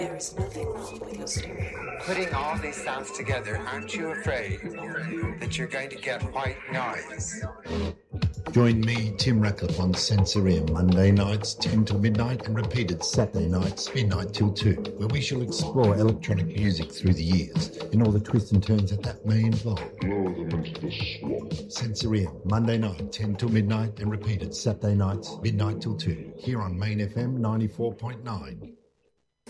There is nothing wrong with your stereo. Putting all these sounds together, aren't you afraid that you're going to get white noise? Join me, Tim Ratcliffe, on Sensorium, Monday nights 10 till midnight and repeated Saturday nights midnight till 2, where we shall explore electronic music through the years and all the twists and turns that may involve. Sensorium, Monday night 10 till midnight and repeated Saturday nights midnight till 2, here on Main FM 94.9.